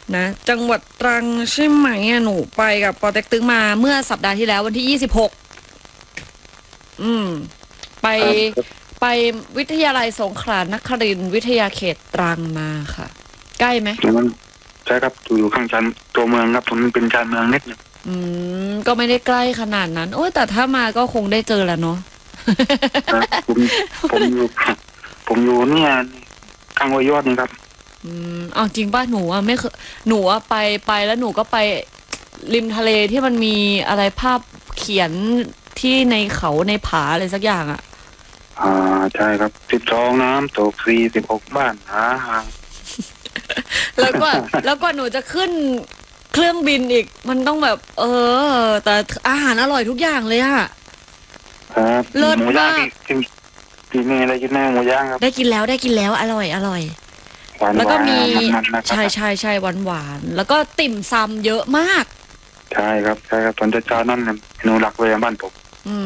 นะจังหวัดตรังใช่ไหมหนูไปกับปอเต็กตึงมาเมื่อสัปดาห์ที่แล้ววันที่26ไปไปวิทยาลัยสงขลานครินทร์วิทยาเขตตรังมาค่ะใกล้ไหมใช่ครับอยู่ข้างชันตัวเมืองครับผมเป็นชานเมืองนิดนึงก็ไม่ได้ใกล้ขนาดนั้นโอ้ยแต่ถ้ามาก็คงได้เจอแล้วเนาะผมอยู่เนี่ยข้างห้วยยอดนี่ครับเอาจริงป่ะหนูอ่ะไม่เคยหนูอ่ะไปแล้วหนูก็ไปริมทะเลที่มันมีอะไรภาพเขียนที่ในเขาในผาอะไรสักอย่างอ่ะใช่ครับ12น้ำตก46บ้านแล้วก็หนูจะขึ้นเครื่องบินอีกมันต้องแบบแต่อาหารอร่อยทุกอย่างเลยอะครับเลิศมากกินอะไรกินแม่หมูย่างครับได้กินแล้วอร่อยแล้วก็มีใช่หวานแล้วก็ติ่มซำเยอะมากใช่ครับตอนเช้านั่นหนูหลักเลยบ้านผม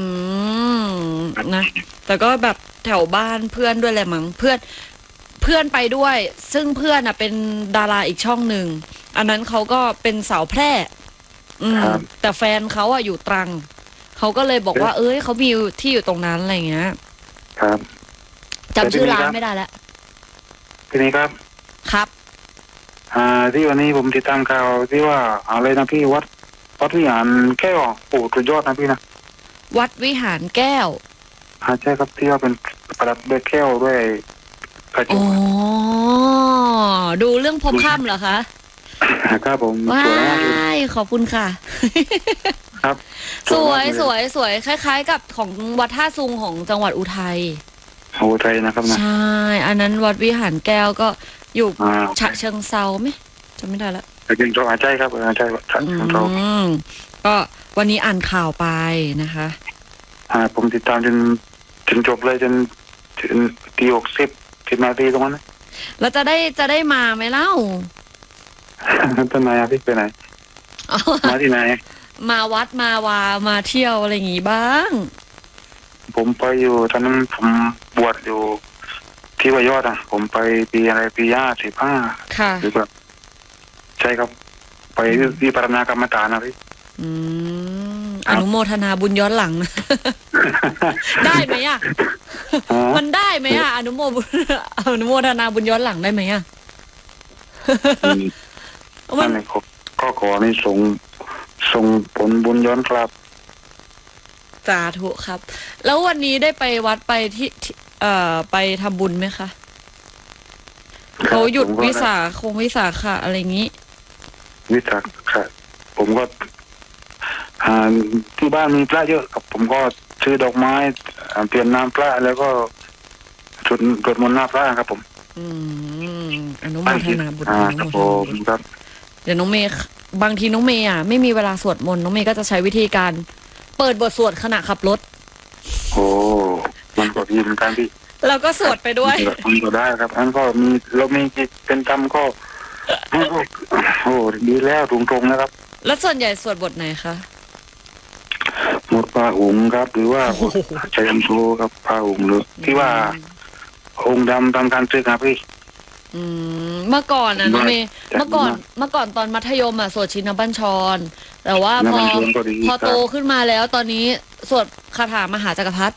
นะแต่ก็แบบแถวบ้านเพื่อนด้วยแหละมั้งเพื่อนไปด้วยซึ่งเพื่อนอ่ะเป็นดาราอีกช่องหนึ่งอันนั้นเขาก็เป็นสาวแพร่แต่แฟนเขาอ่ะอยู่ตรังเขาก็เลยบอกว่าเขามีที่อยู่ตรงนั้นอะไรเงี้ยครับจำชื่อร้านไม่ได้แล้วทีนี้ครับที่วันนี้ผมติดตามข่าวที่ว่าอะไรนะพี่วัดวิหารแก้วโอ้สุดยอดนะพี่นะวัดวิหารแก้วใช่ครับที่ว่าเป็นประดับด้วยแก้วด้วยกระจกดูเรื่องพบค่ำเหรอคะครับผมว้ายขอบคุณค่ะครับสวยคล้ายๆกับของวัดท่าซุงของจังหวัดอุทัยนะครับนะใช่อันนั้นวัดวิหารแก้วก็อยู่ฉะเชิงเซาไหมจำไม่ได้ละฉะเชิงเซาใช่ครับใช่ฉะเชิงเซาก็วันนี้อ่านข่าวไปนะคะผมติดตามจนจบเลยจนตี60 นาทีตรงนั้นแล้วจะได้มาไหมเล่าต้นไม้พี่ไปไหนมาที่ไหนมาวัดมาเที่ยวอะไรอย่างงี้บ้างผมไปอยู่ตอนนั้นผมบวชอยู่ที่วัดยอดผมไปปี55 ค่ะหรือแบบใช่ครับไปวิปัสสนากรรมฐานนะพี่อนุโมทนาบุญย้อนหลังได้ไหมอ่ะมันได้ไหมอ่ะอนุโมทนาบุญย้อนหลังได้ไหมอ่ะมันก็ขอให้ส่งผลบุญย้อนกลับสาธุครับแล้ววันนี้ได้ไปวัดไปที่ไปทำบุญไหมคะเขาหยุดวิสาขะอะไรอย่างนี้วิสาขะผมก็ที่บ้านมีพระเยอะครับผมก็ซื้อดอกไม้เปลี่ยนน้ำพระแล้วก็จุดมนต์หน้าพระครับผมอนุโมทนาบุญครับผมครับเดี๋ยวน้องเมย์บางทีน้องเมย์ไม่มีเวลาสวดมนต์น้องเมย์ก็จะใช้วิธีการเปิดบทสวดขณะขับรถโอ้มันก็ดีเหมือนกันพี่เราก็สวดไปด้วยมันก็ได้ครับอันก็เรามีจิตเป็นธรรมก็โอ้ดีแล้วตรงๆนะครับแล้วส่วนใหญ่สวดบทไหนคะบทพระองค์ครับหรือว่าชัยมโชครับพระองค์หรือที่ว่าองค์ดำทำการศึกครับพี่เมื่อก่อนน้องเมย์เมื่อก่อนตอนมัธยมสวดชินบัญชรแต่ว่าพอโตขึ้นมาแล้วตอนนี้สวดคาถามหาจักรพรรดิ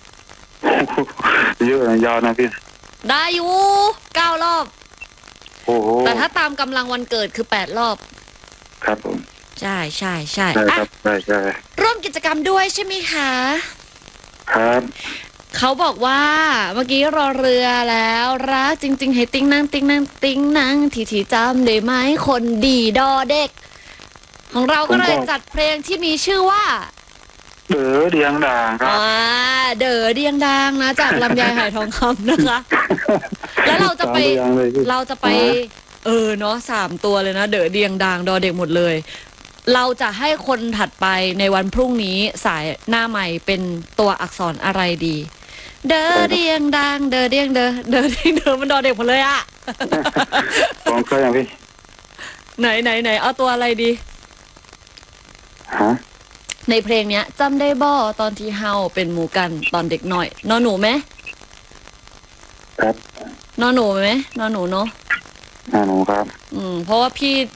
เยอะยาวนะพี่ได้อยู่9 รอบแต่ถ้าตามกำลังวันเกิดคือ8 รอบครับผมใช่ครับใช่ร่วมกิจกรรมด้วยใช่ไหมคะครับเขาบอกว่าเมื่อกี้รอเรือแล้วรักจริงๆให้ติ้งนั่งทีจำได้ไหมคนดีดอเด็กของเราก็เลยจัดเพลงที่มีชื่อว่าเด๋อเดียงดังครับเด๋อเดียงดังนะจากลำไยหายทองคำนะคะแล้วเราจะไปเนาะ3 ตัวเลยนะเด๋อเดียงดังดอเด็กหมดเลยเราจะให้คนถัดไปในวันพรุ่งนี้สายหน้าใหม่เป็นตัวอักษรอะไรดีเด๋อเดียงดังเด๋อเดียงเด๋อมันดอเด็กหมดเลยอะผมเคยอย่างพี่ไหนเอาตัวอะไรดีในเพลงเนี้ยจำได้บ่ตอนที่เฮาเป็นหมู่กันตอนเด็กหน่อยนอหนูไหมครับนอหนูไหมนอหนูเนาะนอหนูครับเพราะว่าพี่